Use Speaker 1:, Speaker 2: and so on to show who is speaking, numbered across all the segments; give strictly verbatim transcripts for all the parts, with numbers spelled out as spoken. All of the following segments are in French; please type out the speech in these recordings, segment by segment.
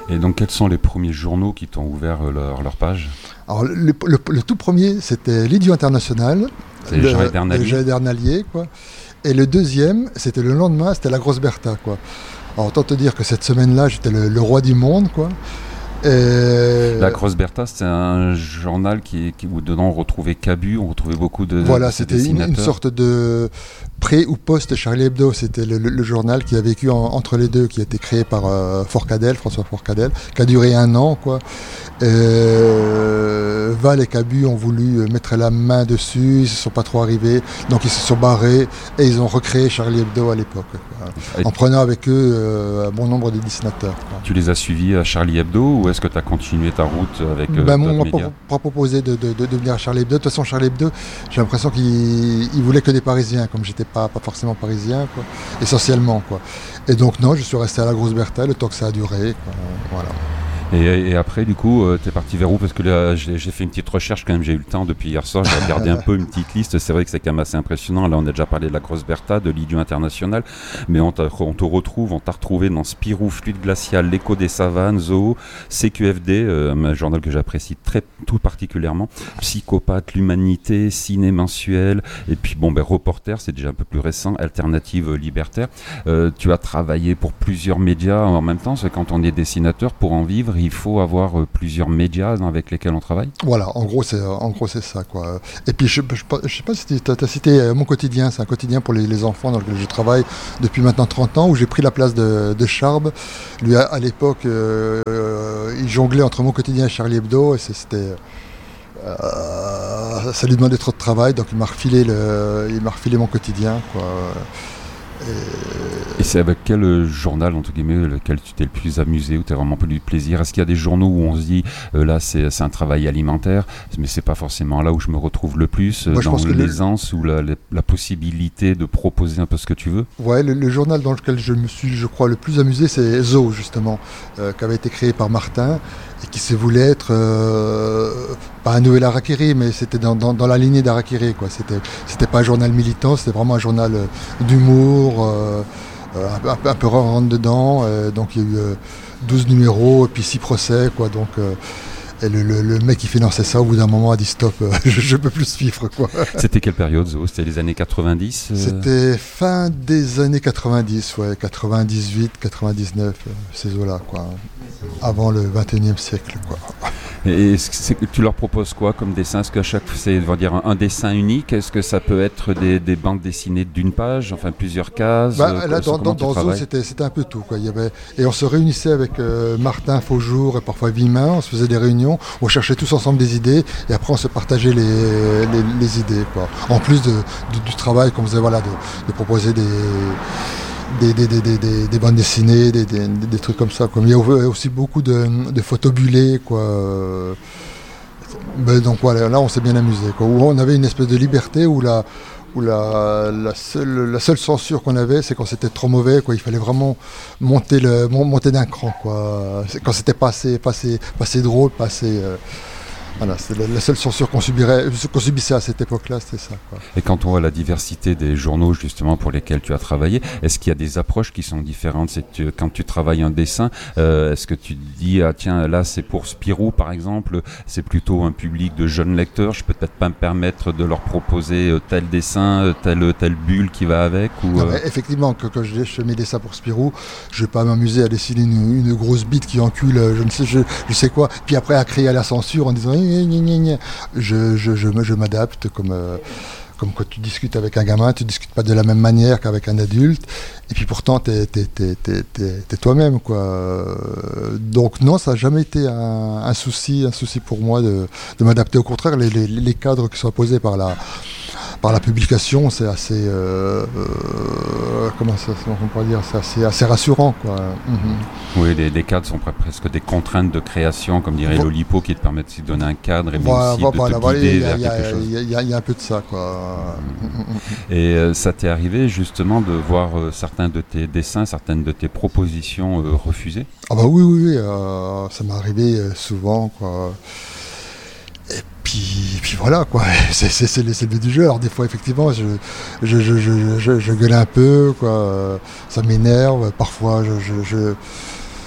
Speaker 1: Et donc, quels sont les premiers journaux qui t'ont ouvert leur, leur page ?
Speaker 2: Alors, le, le, le tout premier, c'était l'Idiot International.
Speaker 1: C'est le Jean
Speaker 2: Herdernalier, quoi. Et le deuxième, c'était le lendemain, c'était la Grosse Bertha, quoi. Alors, autant te dire que cette semaine-là, j'étais le, le roi du monde, quoi. Et...
Speaker 1: La Grosse Bertha, c'était un journal qui, qui, où dedans on retrouvait Cabu, on retrouvait beaucoup de
Speaker 2: Voilà,
Speaker 1: de
Speaker 2: c'était une, une sorte de pré ou post Charlie Hebdo. C'était le, le, le journal qui a vécu en, entre les deux, qui a été créé par euh, Forcadell, François Forcadell, qui a duré un an, quoi. Et, euh, Val et Cabu ont voulu mettre la main dessus, ils ne se sont pas trop arrivés, donc ils se sont barrés et ils ont recréé Charlie Hebdo à l'époque, quoi, en prenant avec eux euh, un bon nombre de dessinateurs, quoi.
Speaker 1: Tu les as suivis à Charlie Hebdo ou est-ce que tu as continué ta route avec euh,
Speaker 2: ben,
Speaker 1: d'autres
Speaker 2: on m'a
Speaker 1: médias ?
Speaker 2: pas proposé de, de, de, de venir à Charlie Hebdo. De toute façon, Charlie Hebdo, j'ai l'impression qu'il il voulait que des Parisiens, comme j'étais pas, pas forcément parisien, quoi, essentiellement, quoi. Et donc non, je suis resté à la Grosse Bertha le temps que ça a duré, quoi. Voilà.
Speaker 1: Et, et après, du coup, euh, t'es parti vers où ? Parce que là, j'ai, j'ai fait une petite recherche quand même, j'ai eu le temps depuis hier soir, j'ai regardé un peu une petite liste. C'est vrai que c'est quand même assez impressionnant. Là, on a déjà parlé de la Grosse Bertha, de l'Idiot International, mais on, on te retrouve, on t'a retrouvé dans Spirou, Fluide Glacial, L'écho des savanes, Zoo, C Q F D, euh, un journal que j'apprécie très, tout particulièrement, Psychopathe, L'Humanité, Ciné Mensuel, et puis bon, ben, Reporter, c'est déjà un peu plus récent, Alternative Libertaire. Euh, tu as travaillé pour plusieurs médias en même temps, c'est quand on est dessinateur, pour en vivre, il faut avoir euh, plusieurs médias avec lesquels on travaille.
Speaker 2: Voilà, en gros c'est, en gros, c'est ça, quoi. Et puis je ne sais pas si tu as cité euh, Mon Quotidien, c'est un quotidien pour les, les enfants dans lequel je travaille depuis maintenant trente ans, où j'ai pris la place de, de Charb. Lui, à, à l'époque, euh, euh, il jonglait entre Mon Quotidien et Charlie Hebdo, et c'était... Euh, ça lui demandait trop de travail, donc il m'a refilé, le, il m'a refilé Mon Quotidien, quoi.
Speaker 1: Et... et c'est avec quel journal, entre guillemets, lequel tu t'es le plus amusé, où tu as vraiment eu du plaisir ? Est-ce qu'il y a des journaux où on se dit, euh, là c'est, c'est un travail alimentaire, mais c'est pas forcément là où je me retrouve le plus,
Speaker 2: Moi,
Speaker 1: dans l'aisance le... ou la, la, la possibilité de proposer un peu ce que tu veux ?
Speaker 2: Ouais, le, le journal dans lequel je me suis, je crois, le plus amusé, c'est Zoo, justement, euh, qui avait été créé par Martin, et qui se voulait être, euh, pas un nouvel Harakiri, mais c'était dans, dans, dans la lignée d'Harakiri, quoi. C'était, c'était pas un journal militant, c'était vraiment un journal d'humour, euh, un, un, un peu rentre dedans, euh, donc il y a eu euh, douze numéros, et puis six procès, quoi, donc... Euh, Et le, le, le mec qui finançait ça, au bout d'un moment, a dit stop, euh, je ne peux plus suivre, quoi.
Speaker 1: C'était quelle période, Zo ? C'était les années quatre-vingt-dix euh...
Speaker 2: C'était fin des années quatre-vingt-dix, ouais, quatre-vingt-dix-huit, quatre-vingt-dix-neuf, euh, ces eaux-là, quoi. Avant le vingt et unième siècle, quoi.
Speaker 1: Et est-ce que c'est, tu leur proposes quoi comme dessin ? Est-ce qu'à chaque fois, c'est on va dire, un, un dessin unique ? Est-ce que ça peut être des, des bandes dessinées d'une page, enfin plusieurs cases ?
Speaker 2: Bah, là, dans, dans, dans Zoo, c'était, c'était un peu tout, quoi. Il y avait... Et on se réunissait avec euh, Martin Faujour et parfois Vimin, on se faisait des réunions, on cherchait tous ensemble des idées, et après on se partageait les, les, les idées, quoi. En plus de, de, du travail qu'on faisait, voilà, de, de proposer des... Des, des, des, des, des bandes dessinées, des, des, des trucs comme ça. Comme il y a aussi beaucoup de, de photos bullées, quoi. Ben donc voilà, là on s'est bien amusé, quoi. Où on avait une espèce de liberté où la, où la, la, seule, la seule censure qu'on avait, c'est quand c'était trop mauvais, quoi. Il fallait vraiment monter, le, monter d'un cran, quoi. Quand c'était pas assez, pas assez, pas assez drôle, pas assez... Euh, Voilà, c'est la, la seule censure qu'on, subirait, qu'on subissait à cette époque-là, c'était ça, quoi.
Speaker 1: Et quand on voit la diversité des journaux justement pour lesquels tu as travaillé, est-ce qu'il y a des approches qui sont différentes ? C'est que tu, quand tu travailles un dessin, euh, est-ce que tu te dis ah tiens là c'est pour Spirou par exemple, c'est plutôt un public de jeunes lecteurs, je peux peut-être pas me permettre de leur proposer tel dessin, telle telle bulle qui va avec ou
Speaker 2: non,
Speaker 1: euh...
Speaker 2: effectivement, que, quand je fais mes dessins pour Spirou, je vais pas m'amuser à dessiner une, une grosse bite qui encule, je ne sais je, je sais quoi, puis après à créer à la censure en disant Je, je, je, je m'adapte comme, euh, comme quand tu discutes avec un gamin, tu ne discutes pas de la même manière qu'avec un adulte, et puis pourtant tu es toi-même, quoi. Donc non, ça n'a jamais été un, un souci un souci pour moi de, de m'adapter. Au contraire, les, les, les cadres qui sont posés par la, par la publication, c'est assez, euh, euh, comment ça, on pourrait dire, c'est assez, assez rassurant, quoi. Mm-hmm.
Speaker 1: Oui, les, les cadres sont presque des contraintes de création, comme dirait bon. Lolipo, qui te permettent de donner un cadre et
Speaker 2: voilà,
Speaker 1: aussi
Speaker 2: voilà,
Speaker 1: de te
Speaker 2: voilà,
Speaker 1: guider
Speaker 2: voilà,
Speaker 1: vers
Speaker 2: a,
Speaker 1: quelque chose.
Speaker 2: Il y, y, y a un peu de ça, quoi.
Speaker 1: Mm. Et euh, ça t'est arrivé justement de voir euh, certains de tes dessins, certaines de tes propositions euh, refusées ?
Speaker 2: Ah bah oui, oui, oui euh, ça m'est arrivé euh, souvent, quoi. Et puis, puis voilà, quoi. C'est, c'est, c'est, c'est le but du jeu. Alors des fois, effectivement, je, je, je, je, je, je gueule un peu, quoi. Ça m'énerve. Parfois, je, je, je,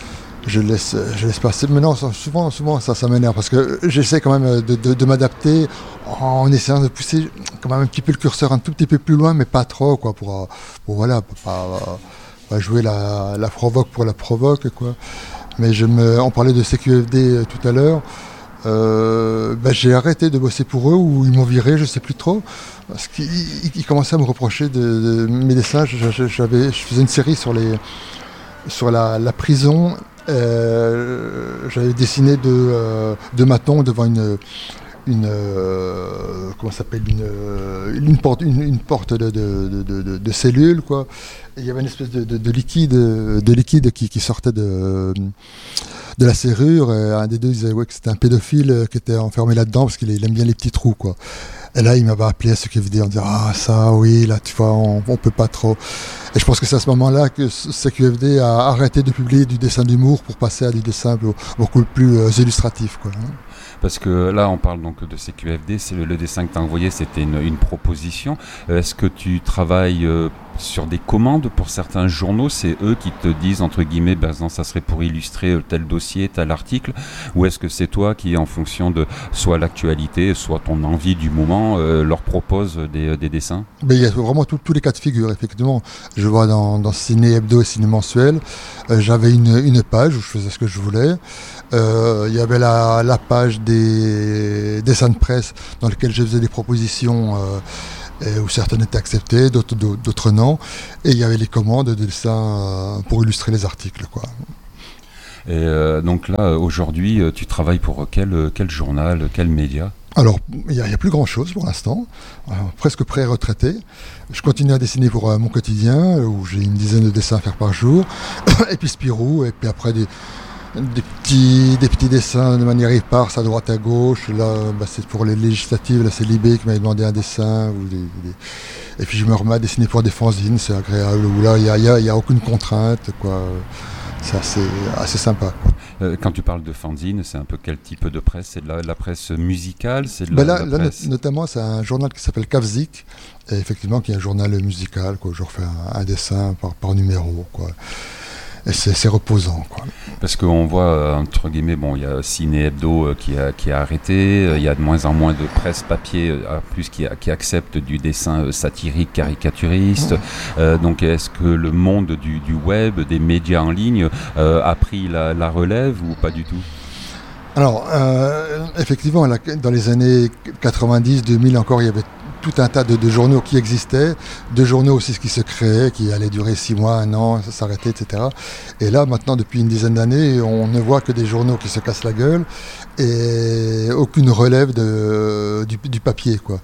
Speaker 2: je laisse, je laisse passer. Mais non, ça, souvent, souvent ça, ça m'énerve parce que j'essaie quand même de, de, de m'adapter en essayant de pousser quand même un petit peu le curseur un tout petit peu plus loin, mais pas trop, quoi, pour, pour voilà, pour pas, pas jouer la, la provoque pour la provoque, quoi. Mais je me, on parlait de C Q F D tout à l'heure. Euh, ben j'ai arrêté de bosser pour eux ou ils m'ont viré, je sais plus trop, parce qu'ils ils commençaient à me reprocher de, de mes dessins. J'avais, je faisais une série sur les, sur la, la prison. Euh, j'avais dessiné deux, euh, deux matons devant une, une euh, comment ça s'appelle, une, une porte, une, une porte de, de, de, de, de cellule, quoi. Et il y avait une espèce de, de, de liquide, de liquide qui, qui sortait de de la serrure, et un des deux disait ouais, que c'était un pédophile qui était enfermé là-dedans parce qu'il aime bien les petits trous, quoi. Et là, il m'avait appelé à ce qu'il faisait en disant ah ça, oui, là, tu vois, on, on peut pas trop. Et je pense que c'est à ce moment-là que C Q F D a arrêté de publier du dessin d'humour pour passer à du dessin beaucoup plus euh, illustratif, quoi.
Speaker 1: Parce que là, on parle donc de C Q F D, c'est le, le dessin que tu as envoyé, c'était une, une proposition. Euh, est-ce que tu travailles euh, sur des commandes pour certains journaux? C'est eux qui te disent, entre guillemets, ben, non, ça serait pour illustrer tel dossier, tel article? Ou est-ce que c'est toi qui, en fonction de soit l'actualité, soit ton envie du moment, euh, leur propose des, des dessins?
Speaker 2: Ben, il y a vraiment tout, tous les cas de figure, effectivement. Je vois dans, dans Ciné Hebdo et Ciné Mensuel, euh, j'avais une, une page où je faisais ce que je voulais. Euh, il y avait la, la page des dessins de presse dans lesquels je faisais des propositions euh, et où certaines étaient acceptées, d'autres, d'autres non. Et il y avait les commandes de dessins euh, pour illustrer les articles, quoi.
Speaker 1: Et euh, donc là, aujourd'hui, tu travailles pour quel, quel journal, quel média?
Speaker 2: Alors, il n'y a, a plus grand-chose pour l'instant, alors, presque pré-retraité. Je continue à dessiner pour euh, mon quotidien, où j'ai une dizaine de dessins à faire par jour. Et puis Spirou, et puis après des... Des petits, des petits dessins de manière éparse à droite à gauche. Là, bah, c'est pour les législatives, là c'est Libé qui m'avait demandé un dessin. Ou des, des... Et puis je me remets à dessiner pour des fanzines, c'est agréable. Où là, il n'y a, y a, y a aucune contrainte, quoi. C'est assez, assez sympa, quoi.
Speaker 1: Euh, quand tu parles de fanzine, c'est un peu quel type de presse? C'est de la, la presse musicale, c'est de
Speaker 2: bah
Speaker 1: la,
Speaker 2: là,
Speaker 1: la
Speaker 2: là
Speaker 1: presse...
Speaker 2: notamment, c'est un journal qui s'appelle Kavzik, et effectivement, qui est un journal musical, quoi. Je refais un, un dessin par, par numéro, quoi. Et c'est, c'est reposant, quoi.
Speaker 1: Parce qu'on voit, entre guillemets, bon, il y a Ciné Hebdo qui a, qui a arrêté, il y a de moins en moins de presse papier, en plus, qui, qui accepte du dessin satirique, caricaturiste. Mmh. Euh, donc, est-ce que le monde du, du web, des médias en ligne, euh, a pris la, la relève ou pas du tout?
Speaker 2: Alors, euh, effectivement, dans les années quatre-vingt-dix, deux mille encore, il y avait tout un tas de, de journaux qui existaient, de journaux aussi qui se créaient, qui allaient durer six mois, un an, ça s'arrêtait, et cetera. Et là, maintenant, depuis une dizaine d'années, on ne voit que des journaux qui se cassent la gueule et aucune relève de, du, du papier, quoi.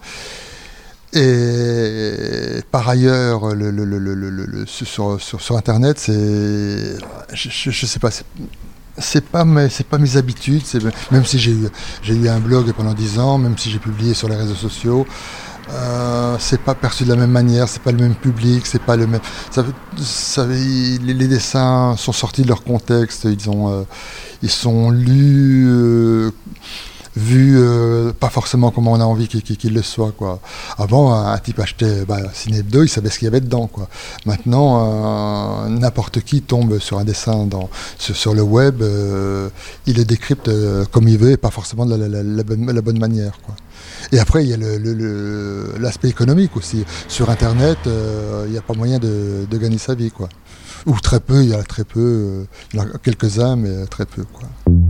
Speaker 2: Et par ailleurs, le, le, le, le, le, le, sur, sur, sur Internet, c'est, je, je sais pas, c'est, c'est pas mes, c'est pas mes habitudes. C'est, même si j'ai eu, j'ai eu un blog pendant dix ans, même si j'ai publié sur les réseaux sociaux. Euh, c'est pas perçu de la même manière, c'est pas le même public, c'est pas le même. Ça, ça, les, les dessins sont sortis de leur contexte, ils ont, euh, ils sont lus, euh, vus, euh, pas forcément comme on a envie qu'ils, qu'ils le soient, quoi. Avant, un, un type achetait bah, Ciné Hebdo, il savait ce qu'il y avait dedans, quoi. Maintenant, euh, n'importe qui tombe sur un dessin dans, sur, sur le web, euh, il le décrypte euh, comme il veut, et pas forcément de la, la, la, la, bonne, la bonne manière, quoi. Et après, il y a le, le, le, l'aspect économique aussi. Sur Internet, euh, il n'y a pas moyen de, de gagner sa vie, quoi. Ou très peu, il y en a très peu. Euh, il y en a quelques-uns, mais très peu, quoi.